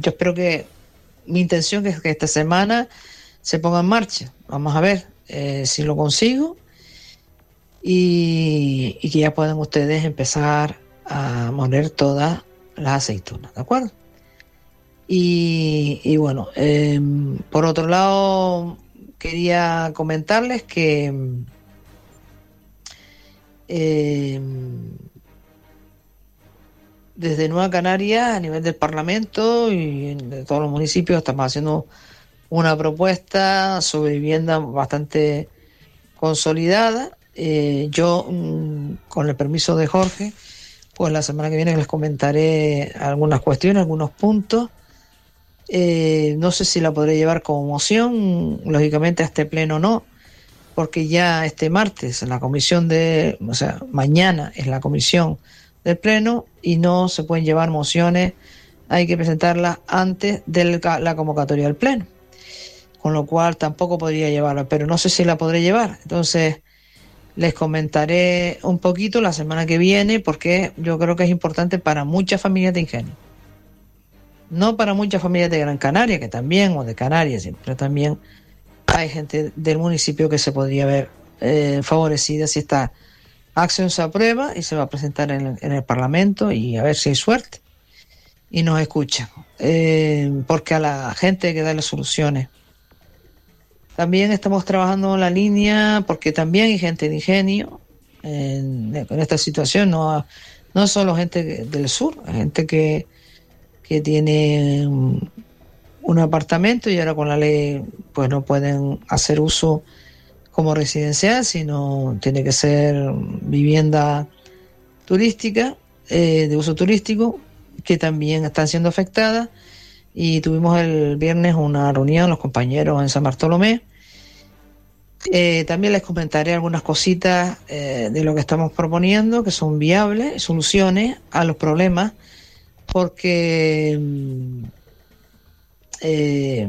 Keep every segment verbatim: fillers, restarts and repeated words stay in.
yo espero que mi intención es que esta semana se ponga en marcha. Vamos a ver eh, si lo consigo y, y que ya puedan ustedes empezar a moler todas las aceitunas, ¿de acuerdo? Y, y bueno, eh, por otro lado, quería comentarles que eh, desde Nueva Canarias, a nivel del Parlamento y de todos los municipios, estamos haciendo una propuesta sobre vivienda bastante consolidada. Eh, yo, mm, con el permiso de Jorge, pues la semana que viene les comentaré algunas cuestiones, algunos puntos. Eh, no sé si la podré llevar como moción, lógicamente a este pleno no, porque ya este martes en la comisión de, o sea, mañana es la comisión del pleno y no se pueden llevar mociones, hay que presentarlas antes de la convocatoria del pleno, con lo cual tampoco podría llevarla, pero no sé si la podré llevar. Entonces les comentaré un poquito la semana que viene, porque yo creo que es importante para muchas familias de Ingenio. No para muchas familias de Gran Canaria, que también, o de Canarias, pero también hay gente del municipio que se podría ver eh, favorecida si esta acción se aprueba y se va a presentar en el, en el Parlamento, y a ver si hay suerte y nos escuchan. Eh, porque a la gente hay que darle soluciones. También estamos trabajando en la línea, porque también hay gente de Ingenio en, en esta situación, no, no solo gente del sur, hay gente que que tiene un, un apartamento y ahora con la ley pues no pueden hacer uso como residencial, sino tiene que ser vivienda turística, eh, de uso turístico, que también están siendo afectadas. Y tuvimos el viernes una reunión los compañeros en San Bartolomé. Eh, también les comentaré algunas cositas eh, de lo que estamos proponiendo, que son viables, soluciones a los problemas, porque eh,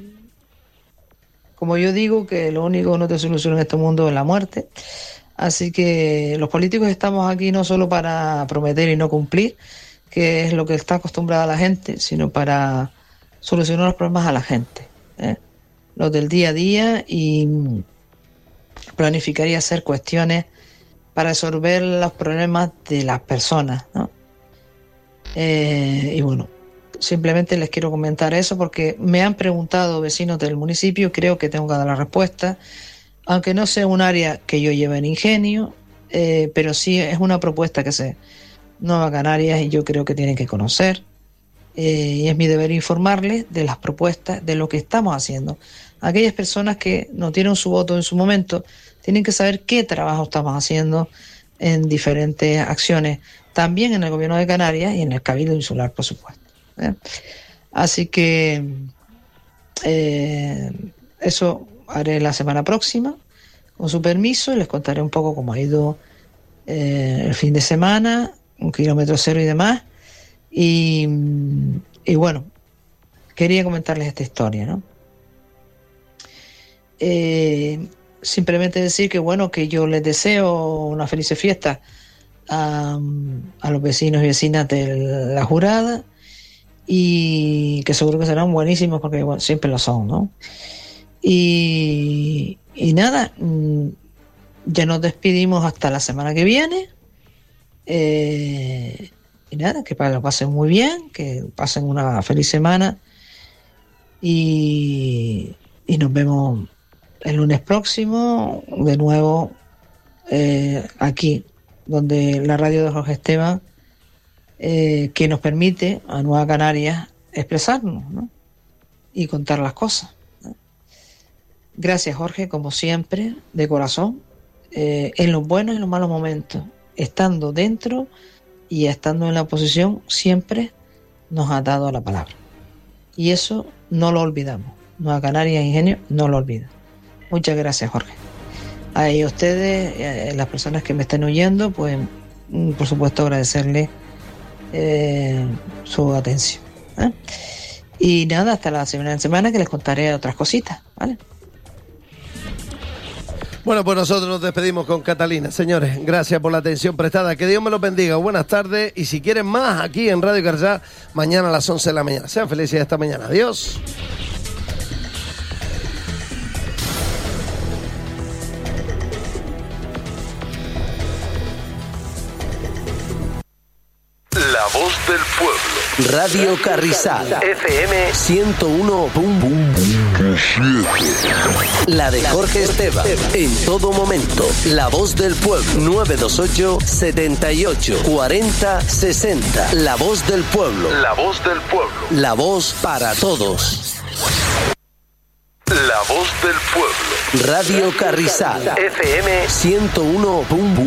como yo digo, que lo único que no te soluciona en este mundo es la muerte. Así que los políticos estamos aquí no solo para prometer y no cumplir, que es lo que está acostumbrada la gente, sino para solucionar los problemas a la gente, ¿eh? Los del día a día, y planificar y hacer cuestiones para resolver los problemas de las personas, ¿no? Eh, y bueno, simplemente les quiero comentar eso porque me han preguntado vecinos del municipio, creo que tengo que dar la respuesta, aunque no sea un área que yo lleve en Ingenio, eh, pero sí es una propuesta que se Nueva Canarias y yo creo que tienen que conocer, eh, y es mi deber informarles de las propuestas, de lo que estamos haciendo. Aquellas personas que no tienen su voto en su momento tienen que saber qué trabajo estamos haciendo en diferentes acciones, también en el Gobierno de Canarias y en el Cabildo Insular, por supuesto, ¿eh? Así que eh, eso haré la semana próxima, con su permiso, y les contaré un poco cómo ha ido eh, el fin de semana, un kilómetro cero y demás. Y, y bueno, quería comentarles esta historia, ¿no? Eh, simplemente decir que bueno, que yo les deseo una feliz fiesta a, a los vecinos y vecinas de la Jurada, y que seguro que serán buenísimos porque bueno, siempre lo son, ¿no? Y, y nada, ya nos despedimos hasta la semana que viene. Eh, y nada, que lo pasen muy bien, que pasen una feliz semana, y, y nos vemos el lunes próximo de nuevo eh, aquí, donde la radio de Jorge Esteban, eh, que nos permite a Nueva Canarias expresarnos, ¿no? Y contar las cosas, ¿no? Gracias, Jorge, como siempre, de corazón, eh, en los buenos y en los malos momentos, estando dentro y estando en la oposición, siempre nos ha dado la palabra. Y eso no lo olvidamos. Nueva Canarias Ingenio no lo olvida. Muchas gracias, Jorge. A ustedes, a las personas que me estén oyendo, pues por supuesto agradecerles eh, su atención, ¿eh? Y nada, hasta la semana, semana que les contaré otras cositas, ¿vale? Bueno, pues nosotros nos despedimos con Catalina. Señores, gracias por la atención prestada. Que Dios me los bendiga. Buenas tardes. Y si quieren más aquí en Radio Carrizosa, mañana a las once de la mañana. Sean felices esta mañana. Adiós. La voz del pueblo. Radio Carrizal. F M ciento uno punto siete. La de Jorge Esteban. En todo momento. La voz del pueblo. nueve dos ocho, setenta y ocho, cuarenta, sesenta. La voz del pueblo. La voz del pueblo. La voz para todos. La voz del pueblo. Radio Carrizal. F M ciento uno punto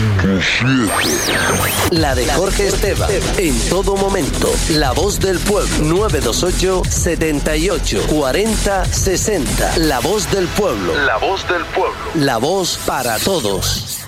siete. La de Jorge Esteban. En todo momento. La voz del pueblo. nueve dos ocho, setenta y ocho, cuarenta, sesenta. La voz del pueblo. La voz del pueblo. La voz para todos.